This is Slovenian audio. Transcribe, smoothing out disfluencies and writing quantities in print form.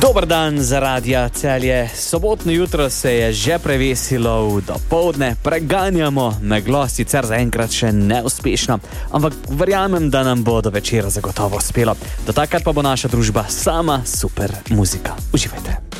Dober dan za Radio Celje. Sobotno jutro se je že prevesilo v dopoldne, preganjamo meglo, sicer zaenkrat še neuspešno, ampak verjamem, da nam bo do večera zagotovo uspelo. Do takrat pa bo naša družba sama super muzika. Uživajte.